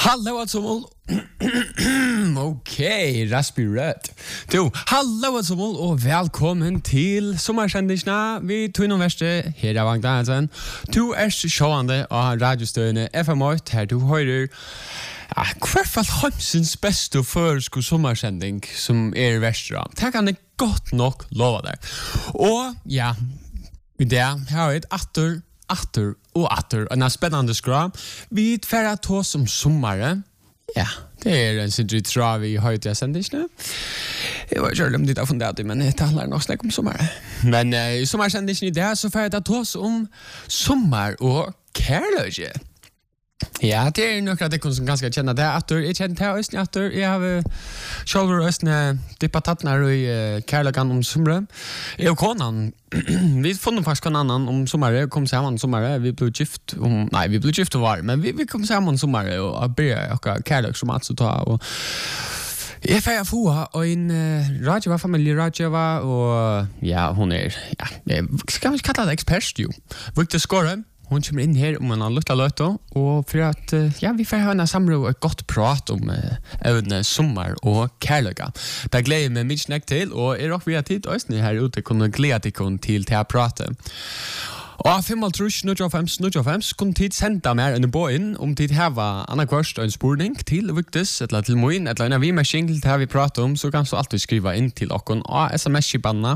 Hallo allsammen. Okej, raspirett. Du, hallo allsammen och välkommen till sommarsändingsna vid Tunnonverste här i Vagndansen. Du är sjående av radiostödene FM8 här du hører hvert fall Hamsens bästa försko sommarsending som är västra. Det kan det gott nog lova där. Och ja, det har ett atter en spännande skram. Vi färra tås om sommaren. Ja, det är en sidri trav i höjtiga sändisna. Jag var själv om det har funderat men det handlar nog snack om sommaren. Men i sommarsändisna i det så färra tås om sommar och kärlöje. Ja, det är några det som ganska känna det att jag känner till östne att jag har själv östne dippatatnar i kärlekan om sommaren. Jag och konan vi fann faktiskt en annan om sommaren kom samman sommaren vi blev gift om nej vi blev gift och var men vi kom samman sommaren och började och kärlek som att så ta och jag får få och en Rajava familj Rajava och ja hon är ska vi kalla det expert ju. Viktigt skåra. Hon kommer in här om en lilla löta och för att vi får ha en samro och ett gott prat om även sommar och kärleka. Det gläder mig mycket snack till och är också vi har tid och ni här ute kunna glädja dig till att prata. Og 5.000 kunne tid senda mer enn bo inn om tid heva annakvarst en spurning til Victus, eller til Moin, eller en av vi med skingel til vi prater om, så kan du alltid skriva inn til okkon og sms-kibanna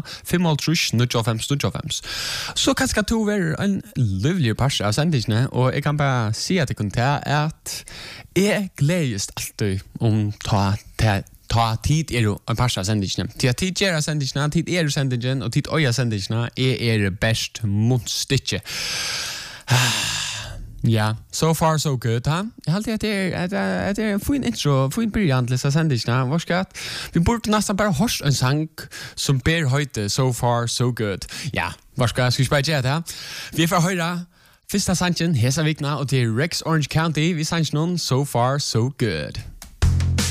5.000 Så kanskje to være en løvlig parse av sendisene, og jeg kan bare si at jeg kunne ta at jeg gledest alltid om ta tid jo en parsa sendisene. Tid gjør sendisene, tid sendingen, og tid øya sendisene best motstykje. Ja, so far so good, ha? Jeg halte at det en fin intro, fin begynnelse til sendisene. Hva skal vi burde nesten bare hørst en sang som ber høyte so far so good. Ja, hva skal vi bare gjøre det? Vi får høre første sangen, hesa vikna, og til Rex Orange County, vi sangen noen so far so good.